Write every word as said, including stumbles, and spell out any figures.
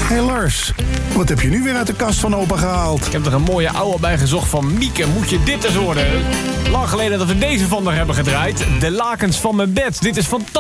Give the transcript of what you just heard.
Hey Lars, wat heb je nu weer uit de kast van opa gehaald? Ik heb er een mooie ouwe bij gezocht van Mieke. Moet je dit eens horen? Lang geleden dat we deze van haar hebben gedraaid. De lakens van mijn bed. Dit is fantastisch.